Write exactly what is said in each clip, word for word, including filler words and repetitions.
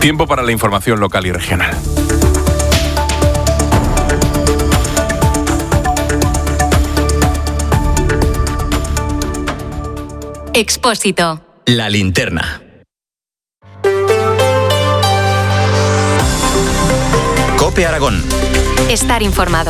Tiempo para la información local y regional. Expósito. La linterna. COPE Aragón. Estar informado.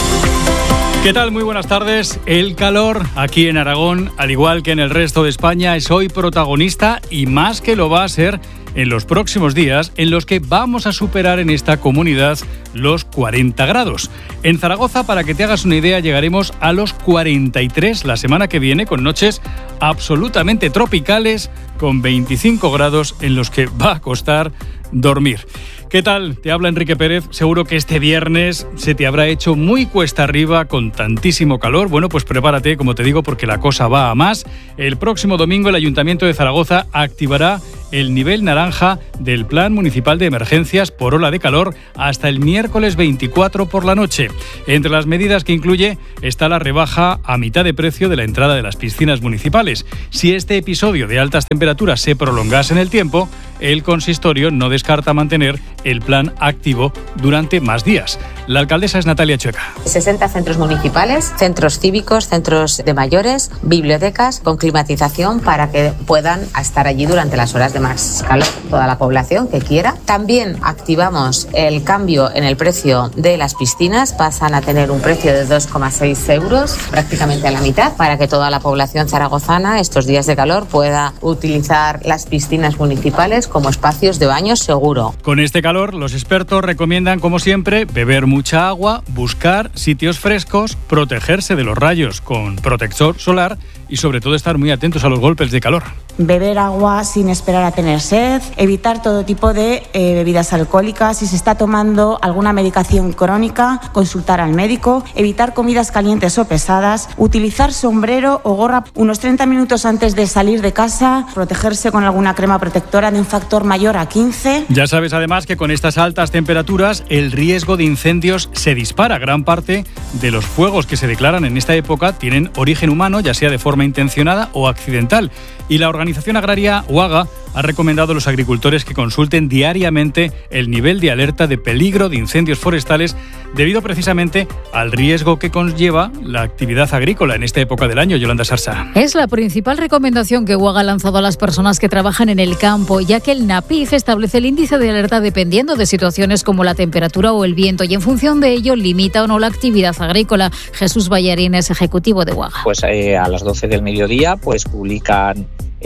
¿Qué tal? Muy buenas tardes. El calor aquí en Aragón, al igual que en el resto de España, es hoy protagonista y más que lo va a ser en los próximos días, en los que vamos a superar en esta comunidad los cuarenta grados. En Zaragoza, para que te hagas una idea, llegaremos a los cuarenta y tres la semana que viene, con noches absolutamente tropicales, con veinticinco grados en los que va a costar dormir. ¿Qué tal? Te habla Enrique Pérez. Seguro que este viernes se te habrá hecho muy cuesta arriba con tantísimo calor. Bueno, pues prepárate, como te digo, porque la cosa va a más. El próximo domingo el Ayuntamiento de Zaragoza activará el nivel naranja del Plan Municipal de Emergencias por ola de calor hasta el miércoles veinticuatro por la noche. Entre las medidas que incluye está la rebaja a mitad de precio de la entrada de las piscinas municipales. Si este episodio de altas temperaturas se prolongase en el tiempo, el consistorio no descarta mantener el plan activo durante más días. La alcaldesa es Natalia Chueca. sesenta centros municipales, centros cívicos, centros de mayores, bibliotecas con climatización para que puedan estar allí durante las horas de más calor, toda la población que quiera. También activamos el cambio en el precio de las piscinas, pasan a tener un precio de dos coma seis euros, prácticamente a la mitad, para que toda la población zaragozana estos días de calor pueda utilizar las piscinas municipales como espacios de baño seguro. Con este calor, los expertos recomiendan, como siempre, beber mucha agua, buscar sitios frescos, protegerse de los rayos con protector solar y sobre todo estar muy atentos a los golpes de calor. Beber agua sin esperar a tener sed, evitar todo tipo de eh, bebidas alcohólicas, si se está tomando alguna medicación crónica, consultar al médico, evitar comidas calientes o pesadas, utilizar sombrero o gorra unos treinta minutos antes de salir de casa, protegerse con alguna crema protectora de un factor mayor a quince. Ya sabes además que con estas altas temperaturas el riesgo de incendios se dispara. Gran parte de los fuegos que se declaran en esta época tienen origen humano, ya sea de forma intencionada o accidental. Y la organización agraria UAGA ha recomendado a los agricultores que consulten diariamente el nivel de alerta de peligro de incendios forestales debido precisamente al riesgo que conlleva la actividad agrícola en esta época del año. Yolanda Sarsa. Es la principal recomendación que UAGA ha lanzado a las personas que trabajan en el campo, ya que el NAPIF establece el índice de alerta dependiendo de situaciones como la temperatura o el viento y en función de ello limita o no la actividad agrícola. Jesús Ballarín es ejecutivo de UAGA. Pues eh, a las doce del mediodía pues publican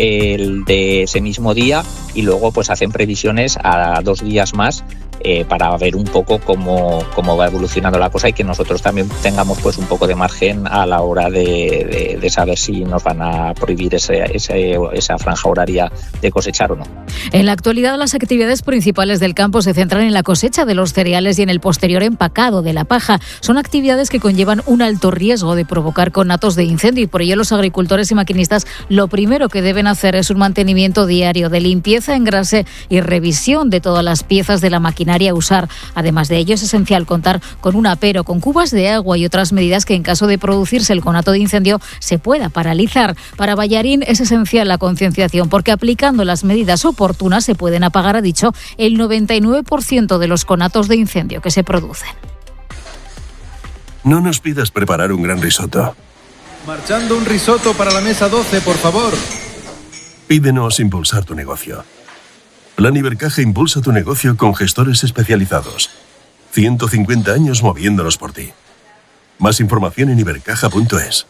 el de ese mismo día y luego pues hacen previsiones a dos días más eh, para ver un poco cómo, cómo va evolucionando la cosa y que nosotros también tengamos pues un poco de margen a la hora de, de, de saber si nos van a prohibir ese, ese, esa franja horaria de cosechar o no. En la actualidad las actividades principales del campo se centran en la cosecha de los cereales y en el posterior empacado de la paja. Son actividades que conllevan un alto riesgo de provocar conatos de incendio y por ello los agricultores y maquinistas lo primero que deben hacer es un mantenimiento diario de limpieza, engrase y revisión de todas las piezas de la maquinaria a usar. Además de ello, es esencial contar con un apero, con cubas de agua y otras medidas que en caso de producirse el conato de incendio se pueda paralizar. Para Ballarín es esencial la concienciación porque aplicando las medidas oportunas se pueden apagar, ha dicho, el noventa y nueve por ciento de los conatos de incendio que se producen. No nos pidas preparar un gran risotto. Marchando un risotto para la mesa doce, por favor. Pídenos impulsar tu negocio. Plan Ibercaja impulsa tu negocio con gestores especializados. ciento cincuenta años moviéndonos por ti. Más información en ibercaja punto es.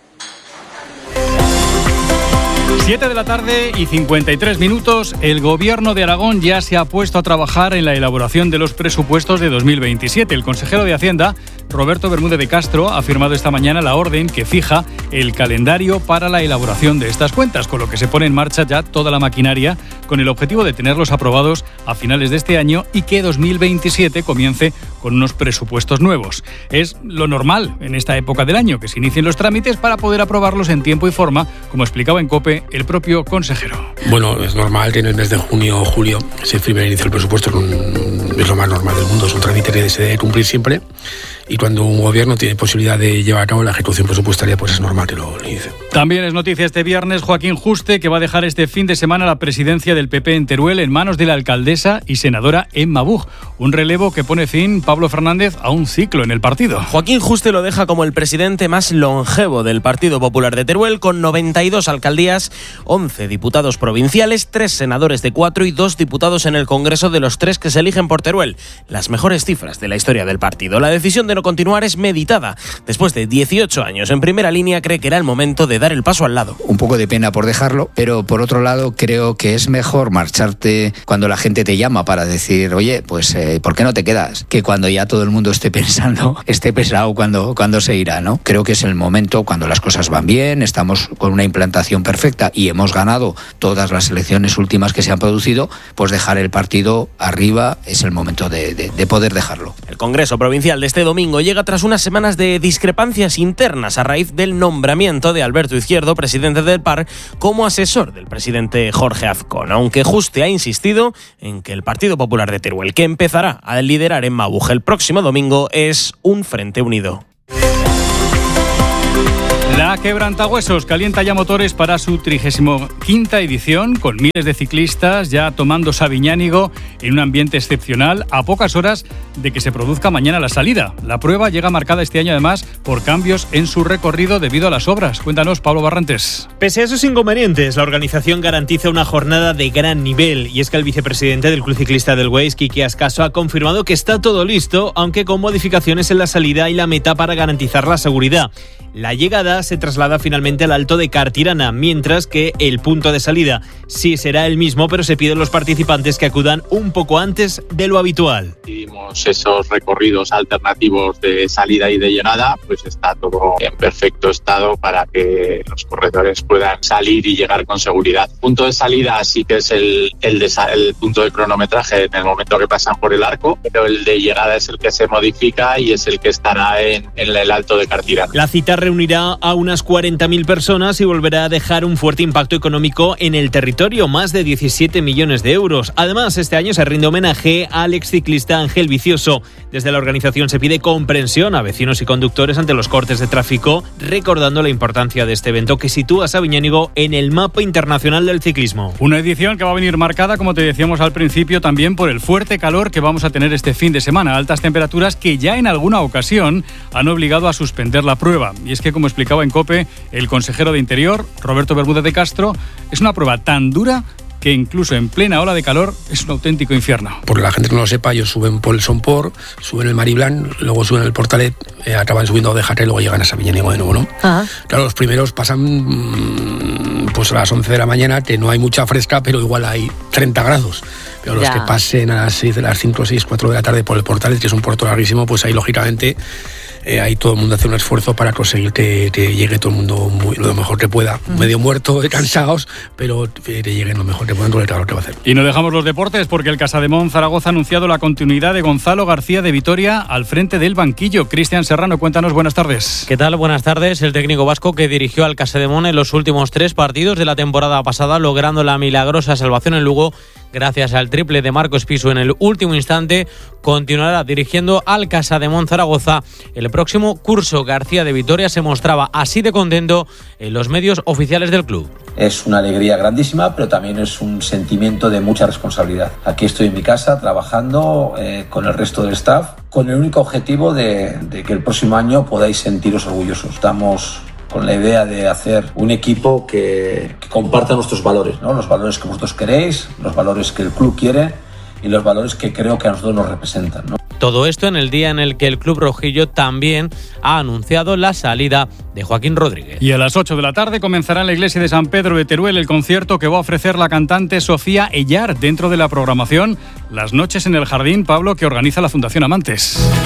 siete de la tarde y cincuenta y tres minutos. El Gobierno de Aragón ya se ha puesto a trabajar en la elaboración de los presupuestos de dos mil veintisiete. El consejero de Hacienda, Roberto Bermúdez de Castro, ha firmado esta mañana la orden que fija el calendario para la elaboración de estas cuentas, con lo que se pone en marcha ya toda la maquinaria con el objetivo de tenerlos aprobados a finales de este año y que dos mil veintisiete comience con unos presupuestos nuevos. Es lo normal en esta época del año, que se inicien los trámites para poder aprobarlos en tiempo y forma, como explicaba en COPE el propio consejero. Bueno, es normal que en el mes de junio o julio se firme el inicio del presupuesto con es lo más normal del mundo, es un trámite que se debe cumplir siempre, y cuando un gobierno tiene posibilidad de llevar a cabo la ejecución presupuestaria, pues es normal que lo inicie. También es noticia este viernes Joaquín Juste, que va a dejar este fin de semana la presidencia del P P en Teruel en manos de la alcaldesa y senadora Emma Buch. Un relevo que pone fin, Pablo Fernández, a un ciclo en el partido. Joaquín Juste lo deja como el presidente más longevo del Partido Popular de Teruel, con noventa y dos alcaldías, once diputados provinciales, tres senadores de cuatro y dos diputados en el Congreso de los tres que se eligen por Teruel. Las mejores cifras de la historia del partido. La decisión de no continuar es meditada. Después de dieciocho años en primera línea, cree que era el momento de dar el paso al lado. Un poco de pena por dejarlo, pero por otro lado creo que es mejor marcharte cuando la gente te llama para decir, oye, pues eh, ¿por qué no te quedas? Que cuando ya todo el mundo esté pensando, esté pesado cuando, cuando se irá, ¿no? Creo que es el momento cuando las cosas van bien, estamos con una implantación perfecta y hemos ganado todas las elecciones últimas que se han producido, pues dejar el partido arriba es el momento de, de, de poder dejarlo. El Congreso Provincial de este domingo llega tras unas semanas de discrepancias internas a raíz del nombramiento de Alberto Izquierdo, presidente del P A R, como asesor del presidente Jorge Azcón, aunque Juste ha insistido en que el Partido Popular de Teruel, que empezará a liderar en Mabuj el próximo domingo, es un frente unido. La Quebrantahuesos calienta ya motores para su trigésima quinta edición, con miles de ciclistas ya tomando Sabiñánigo en un ambiente excepcional, a pocas horas de que se produzca mañana la salida. La prueba llega marcada este año además por cambios en su recorrido debido a las obras. Cuéntanos, Pablo Barrantes. Pese a esos inconvenientes, la organización garantiza una jornada de gran nivel, y es que el vicepresidente del Club Ciclista del Weiss, Quique Ascaso, ha confirmado que está todo listo, aunque con modificaciones en la salida y la meta para garantizar la seguridad. La llegada se traslada finalmente al Alto de Cartirana, mientras que el punto de salida sí será el mismo, pero se piden a los participantes que acudan un poco antes de lo habitual. Hicimos esos recorridos alternativos de salida y de llegada, pues está todo en perfecto estado para que los corredores puedan salir y llegar con seguridad. Punto de salida sí que es el, el, de, el punto de cronometraje en el momento que pasan por el arco, pero el de llegada es el que se modifica y es el que estará en, en el Alto de Cartirana. La cita reunirá a unas cuarenta mil personas y volverá a dejar un fuerte impacto económico en el territorio, más de diecisiete millones de euros. Además, este año se rinde homenaje al exciclista Ángel Vicioso. Desde la organización se pide comprensión a vecinos y conductores ante los cortes de tráfico, recordando la importancia de este evento que sitúa a Sabiñánigo en el mapa internacional del ciclismo. Una edición que va a venir marcada, como te decíamos al principio, también por el fuerte calor que vamos a tener este fin de semana. Altas temperaturas que ya en alguna ocasión han obligado a suspender la prueba. Y es que, como explicaba en COPE el consejero de Interior, Roberto Bermúdez de Castro, es una prueba tan dura que incluso en plena ola de calor es un auténtico infierno. Por la gente que no lo sepa, ellos suben por el Somport, suben el Mariblán, luego suben el Portalet, eh, acaban subiendo a Odejata y luego llegan a Sabiñánigo de nuevo, ¿no? Ajá. Claro, los primeros pasan pues a las once de la mañana, que no hay mucha fresca, pero igual hay treinta grados. Pero los ya. que pasen a las seis de las cinco, seis, cuatro de la tarde por el Portalet, que es un puerto larguísimo, pues ahí lógicamente eh, ahí todo el mundo hace un esfuerzo para conseguir que, que llegue todo el mundo muy, lo mejor que pueda. Mm. Medio muerto, cansados, pero que lleguen lo mejor que puedan con el calor que va a hacer. Y no dejamos los deportes porque el Casademón Zaragoza ha anunciado la continuidad de Gonzalo García de Vitoria al frente del banquillo. Cristian Serrano, cuéntanos, buenas tardes. ¿Qué tal? Buenas tardes. El técnico vasco que dirigió al Casademón en los últimos tres partidos de la temporada pasada, logrando la milagrosa salvación en Lugo, gracias al triple de Marcos Pisu en el último instante, continuará dirigiendo al Casademón Zaragoza el próximo curso. García de Vitoria se mostraba así de contento en los medios oficiales del club. Es una alegría grandísima, pero también es un sentimiento de mucha responsabilidad. Aquí estoy en mi casa trabajando eh, con el resto del staff, con el único objetivo de, de que el próximo año podáis sentiros orgullosos. Estamos con la idea de hacer un equipo que, que comparta nuestros valores, ¿no? Los valores que vosotros queréis, los valores que el club quiere y los valores que creo que a nosotros nos representan, ¿no? Todo esto en el día en el que el club rojillo también ha anunciado la salida de Joaquín Rodríguez. Y a las ocho de la tarde comenzará en la iglesia de San Pedro de Teruel el concierto que va a ofrecer la cantante Sofía Ellar dentro de la programación Las Noches en el Jardín, Pablo, que organiza la Fundación Amantes.